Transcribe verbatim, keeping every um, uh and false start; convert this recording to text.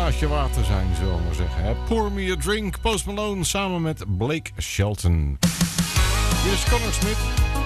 glaasje water zijn, zullen we maar zeggen. Hè? Pour me a drink, Post Malone samen met Blake Shelton. Hier is Connor Smith.